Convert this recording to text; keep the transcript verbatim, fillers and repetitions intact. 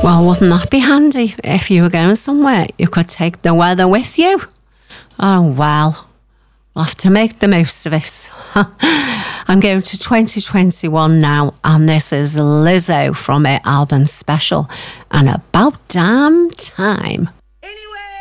Well, wouldn't that be handy? If you were going somewhere, you could take the weather with you. Oh, well, we'll have to make the most of it. I'm going to twenty twenty-one now, and this is Lizzo from her album Special, and About Damn Time.